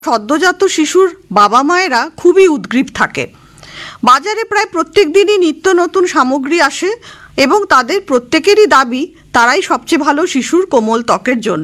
সদ্যজাত শিশুর বাবা মায়েরা খুবই উদ্গ্রীব থাকে। বাজারে প্রায় প্রত্যেক দিনই নিত্য নতুন সামগ্রী আসে এবং তাদের প্রত্যেকেরই দাবি তারাই সবচেয়ে ভালো শিশুর কোমল ত্বকের জন্য।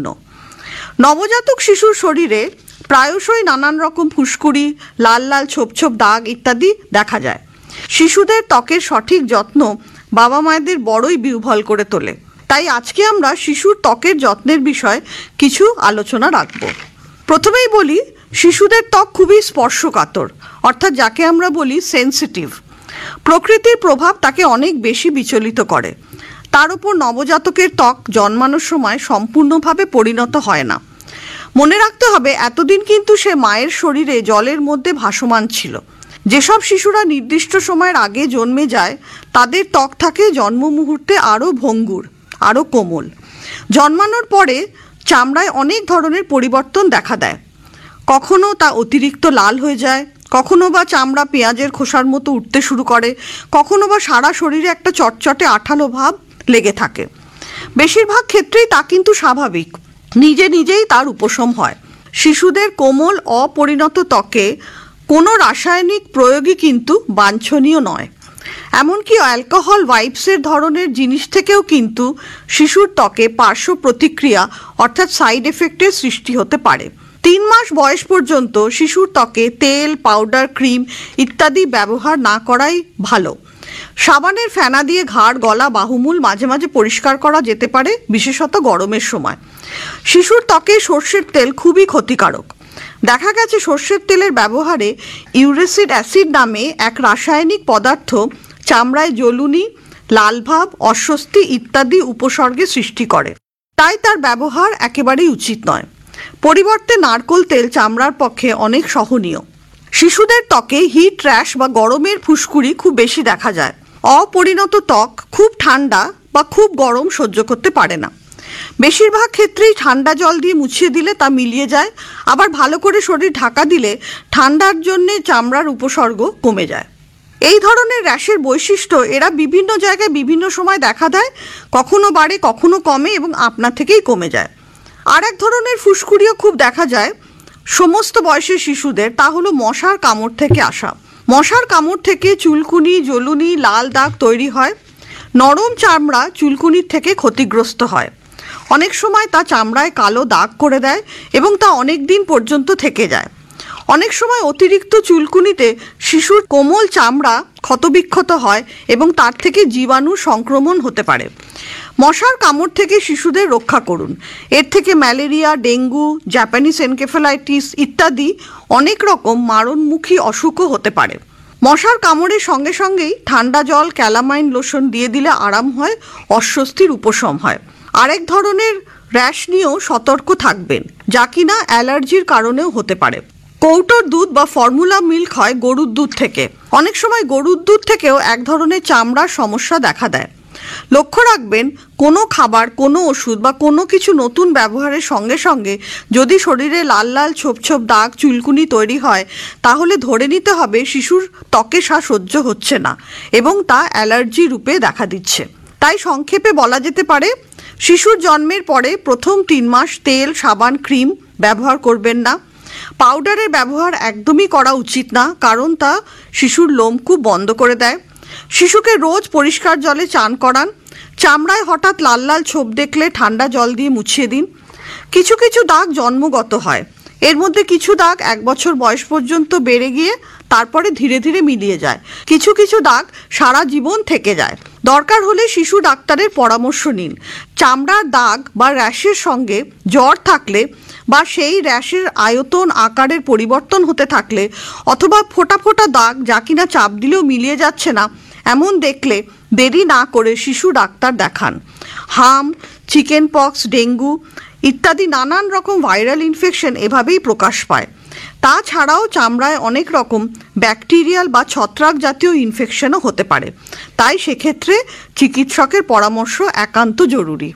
নবজাতক শিশুর শরীরে প্রায়শই নানান রকম ফুসকুড়ি, লাল লাল ছোপ ছোপ দাগ ইত্যাদি দেখা যায়। শিশুদের ত্বকের সঠিক যত্ন বাবা মায়েদের বড়ই বিহ্বল করে তোলে। তাই আজকে আমরা শিশুর ত্বকের যত্নের বিষয়ে কিছু আলোচনা রাখব। প্রথমেই বলি, শিশুদের ত্বক খুবই স্পর্শকাতর, অর্থাৎ যাকে আমরা বলি সেন্সিটিভ। প্রকৃতির প্রভাব তাকে অনেক বেশি বিচলিত করে। তার উপর নবজাতকের ত্বক জন্মানোর সময় সম্পূর্ণভাবে পরিণত হয় না। মনে রাখতে হবে, এতদিন কিন্তু সে মায়ের শরীরে জলের মধ্যে ভাসমান ছিল। যেসব শিশুরা নির্দিষ্ট সময়ের আগে জন্মে যায় তাদের ত্বক থাকে জন্ম মুহূর্তে আরও ভঙ্গুর, আরও কোমল। জন্মানোর পরে চামড়ায় অনেক ধরনের পরিবর্তন দেখা দেয়। কখনো তা অতিরিক্ত লাল হয়ে যায়, কখনো বা চামড়া পেঁয়াজের খোসার মতো উঠতে শুরু করে, কখনো বা সারা শরীরে একটা চটচটে আঠালো ভাব লেগে থাকে। বেশিরভাগ ক্ষেত্রেই তা কিন্তু স্বাভাবিক, নিজে নিজেই তার উপশম হয়। শিশুদের কোমল অপরিণত ত্বকে কোনো রাসায়নিক প্রয়োগই কিন্তু বাঞ্ছনীয় নয়। এমনকি অ্যালকোহল ওয়াইপসের ধরনের জিনিস থেকেও কিন্তু শিশুর ত্বকে পার্শ্ব প্রতিক্রিয়া অর্থাৎ সাইড এফেক্টের সৃষ্টি হতে পারে। 3 মাস বয়স পর্যন্ত শিশুর ত্বকে তেল, পাউডার, ক্রিম ইত্যাদি ব্যবহার না করাই ভালো। সাবানের ফেনা দিয়ে ঘাড়, গলা, বাহুমূল মাঝে মাঝে পরিষ্কার করা যেতে পারে, বিশেষত গরমের সময়। শিশুর ত্বকে সর্ষের তেল খুবই ক্ষতিকারক। দেখা গেছে সর্ষের তেলের ব্যবহারে ইউরেসিড অ্যাসিড নামে এক রাসায়নিক পদার্থ চামড়ায় জ্বলুনি, লালভাব, অস্বস্তি ইত্যাদি উপসর্গের সৃষ্টি করে। তাই তার ব্যবহার একেবারেই উচিত নয়। পরিবর্তে নারকেল তেল চামড়ার পক্ষে অনেক সহনীয়। শিশুদের ত্বকে হিট র্যাশ বা গরমের ফুসকুড়ি খুব বেশি দেখা যায়। অপরিণত ত্বক খুব ঠান্ডা বা খুব গরম সহ্য করতে পারে না। বেশিরভাগ ক্ষেত্রেই ঠান্ডা জল দিয়ে মুছিয়ে দিলে তা মিলিয়ে যায়, আবার ভালো করে শরীর ঢাকা দিলে ঠান্ডার জন্যে চামড়ার উপসর্গ কমে যায়। এই ধরনের র্যাশের বৈশিষ্ট্য এরা বিভিন্ন জায়গায় বিভিন্ন সময় দেখা দেয়, কখনো বাড়ে, কখনো কমে এবং আপনা থেকেই কমে যায়। আর এক ধরনের ফুসকুড়িও খুব দেখা যায় সমস্ত বয়সের শিশুদের, তা হলো মশার কামড় থেকে আসা। মশার কামড় থেকে চুলকুনি, জ্বলুনি, লাল দাগ তৈরি হয়। নরম চামড়া চুলকুনির থেকে ক্ষতিগ্রস্ত হয়। অনেক সময় তা চামড়ায় কালো দাগ করে দেয় এবং তা অনেক দিন পর্যন্ত থেকে যায়। অনেক সময় অতিরিক্ত চুলকুনিতে শিশুর কোমল চামড়া ক্ষতবিক্ষত হয় এবং তার থেকে জীবাণু সংক্রমণ হতে পারে। মশার কামড় থেকে শিশুদের রক্ষা করুন। এর থেকে ম্যালেরিয়া, ডেঙ্গু, জাপানিজ এনকেফেলাইটিস ইত্যাদি অনেক রকম মারণমুখী অসুখও হতে পারে। মশার কামড়ের সঙ্গে সঙ্গেই ঠান্ডা জল, ক্যালামাইন লোশন দিয়ে দিলে আরাম হয়, অস্বস্তির উপশম হয়। আরেক ধরনের র্যাশ নিয়েও সতর্ক থাকবেন, যা কিনা অ্যালার্জির কারণেও হতে পারে। কৌটোর দুধ বা ফর্মুলা মিল্ক হয় গরুর দুধ থেকে। অনেক সময় গরুর দুধ থেকেও এক ধরনের চামড়ার সমস্যা দেখা দেয়। লক্ষ্য রাখবেন, কোনো খাবার, কোনো ওষুধ বা কোনো কিছু নতুন ব্যবহারের সঙ্গে সঙ্গে যদি শরীরে লাল লাল ছোপ ছোপ দাগ, চুলকুনি তৈরি হয়, তাহলে ধরে নিতে হবে শিশুর ত্বকে সা সহ্য হচ্ছে না এবং তা অ্যালার্জি রূপে দেখা দিচ্ছে। তাই সংক্ষেপে বলা যেতে পারে, শিশুর জন্মের পরে প্রথম 3 মাস তেল, সাবান, ক্রিম ব্যবহার করবেন না। পাউডারের ব্যবহার একদমই করা উচিত না, কারণ তা শিশুর লোমকূপ বন্ধ করে দেয়। শিশুকে রোজ পরিষ্কার জলে চান করান। চামড়ায় হঠাৎ লাল লাল ছোপ দেখলে ঠান্ডা জল দিয়ে মুছিয়ে দিন। কিছু কিছু দাগ জন্মগত হয়। এর মধ্যে কিছু দাগ 1 বছর বয়স পর্যন্ত বেড়ে গিয়ে তারপরে ধীরে ধীরে মিলিয়ে যায়। কিছু কিছু দাগ সারা জীবন থেকে যায়। দরকার হলে শিশু ডাক্তারের পরামর্শ নিন। চামড়ার দাগ বা র্যাশের সঙ্গে জ্বর থাকলে বা সেই র্যাশের আয়তন, আকারের পরিবর্তন হতে থাকলে, অথবা ফোঁটা ফোঁটা দাগ যা কিনা চাপ দিলেও মিলিয়ে যাচ্ছে না, এমন দেখলে দেরি না করে শিশু ডাক্তার দেখান। হাম, চিকেন পক্স, ডেঙ্গু ইত্যাদি নানান রকম ভাইরাল ইনফেকশন এভাবেই প্রকাশ পায়। তাছাড়াও চামড়ায় অনেক রকম ব্যাকটেরিয়াল বা ছত্রাক জাতীয় ইনফেকশনও হতে পারে। তাই সেক্ষেত্রে চিকিৎসকের পরামর্শ একান্ত জরুরি।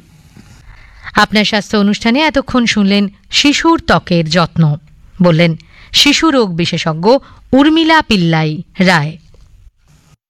আপনার স্বাস্থ্য অনুষ্ঠানে এতক্ষণ শুনলেন শিশুর ত্বকের যত্ন। বললেন শিশু রোগ বিশেষজ্ঞ উর্মিলা পিল্লাই রায়।